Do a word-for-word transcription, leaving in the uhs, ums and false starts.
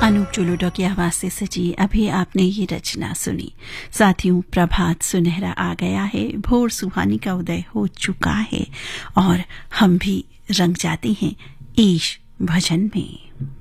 अनूप जलोटा की आवाज से सजी अभी आपने ये रचना सुनी। साथियों, प्रभात सुनहरा आ गया है, भोर सुहानी का उदय हो चुका है और हम भी रंग जाते हैं ईश भजन में।